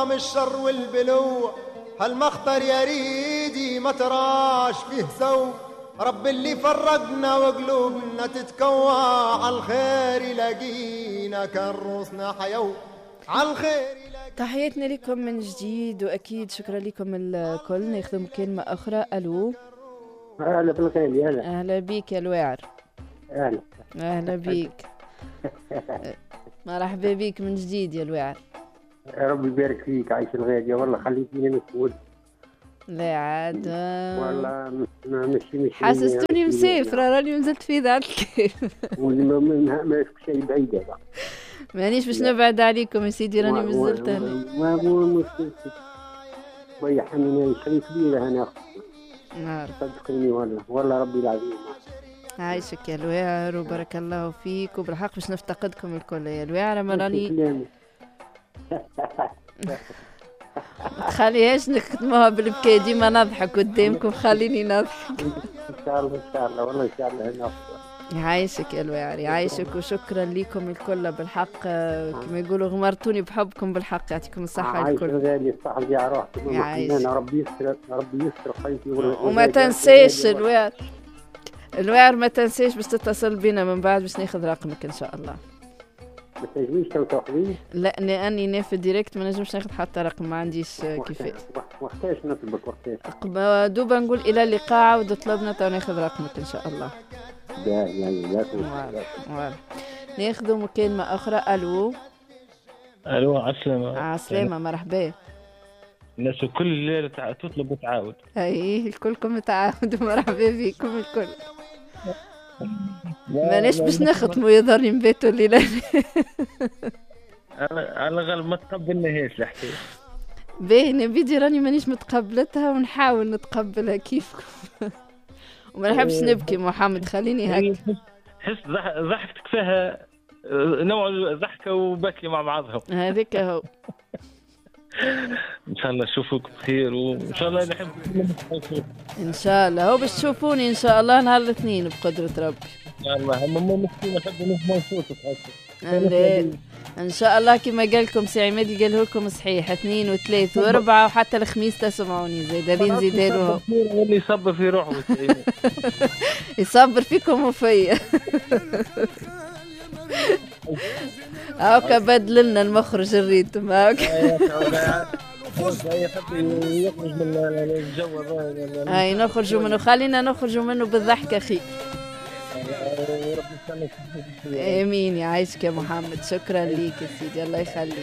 دوام الشر والبلوع، هالمخطر يا ريدي ما تراش فيه سو، رب اللي فرقنا وقلوبنا تتكوى، عالخير يلاقينا كان روسنا حيو، عالخير. تحياتنا لكم من جديد، واكيد شكرا لكم الكل. ناخذ مكالمه اخرى. الو. اهلا بالغالي. اهلا بيك يا الواعر. اهلا بيك. مرحبا بيك من جديد يا الواعر. ربي يبارك فيك. عايش الغالية والله، خليتيني مسؤول. لا عاد والله مش حسستوني مسافرة، راني نزلت في ذا الكيف. ما شيء بعيد هذا. مانيش باش نبعد عليكم يا سيدي، راني مازلت هنا. ما هو مشكل ضيحني شيء كبير هنا. نعم صدقيني والله ربي العظيم. عايشك يا الواعر وبارك الله فيك، وبالحق باش نفتقدكم الكل يا الواعر. ما راني ما تخليهاش نختموها بالبكاء، ديما نضحك قدامكم، خليني نضحك. ان شاء الله والله ان شاء الله هنا. يعيشك يا الواعر، يعيشك، وشكرا لكم الكل بالحق. كما يقولوا غمرتوني بحبكم بالحق، يعطيكم الصحة الكل. عايش غالي الصحة يا روحي. انا ربي يستر خيتي. وما تنساش الواعر ما تنساش باش تتصل بينا من بعد باش ناخذ رقمك ان شاء الله. ما تنجميش تاخذيه؟ لا لاني في الديريكت ما نجمش ناخذ حتى رقم، ما عنديش كيفاش. وقتاش نطلبك؟ وقتاش دوبا نقول الى اللقاء، عاود طلبنا تو ناخذ رقمك ان شاء الله. ناخذ مكالمة أخرى. ألو عسلامة. مرحبا. الناس كل ليلة تطلب وتعاود. أي الكلكم تعاودوا، مرحبا بكم الكل. ماناش باش نختموا، يظهرني نباتوا الليلة. على الأقل ما تقبلناهاش الحكاية. باهي نبيدي راني مانيش متقبلتها، ونحاول نتقبلها كيفكم. وما نحبش نبكي محمد، خليني هكا. حس ضحكتك فيها نوع ضحكة وبكي مع بعضهم. هذيك هو. ان شاء الله نشوفوك بخير، وان شاء الله نحب ان شاء الله. هو باش تشوفوني ان شاء الله نهار الاثنين بقدرة ربي. ان شاء الله. هم مسكين نحب نسمع صوتك ان شاء الله. كما قال لكم سي عماد، قاله لكم صحيح، 2 و3 و4 وحتى الخميس تسمعوني زيد. هذه نزيدالو اللي يصبر في روحه. يصبر فيكم وفيا. هاكا بدل لنا المخرج الريتم هاكا. يخرج من الجو. هاي نخرجوا منه، خلينا نخرجوا منه بالضحك اخي. امين. يعيشك يا محمد، شكرا ليك يا سيدي، الله يخليك.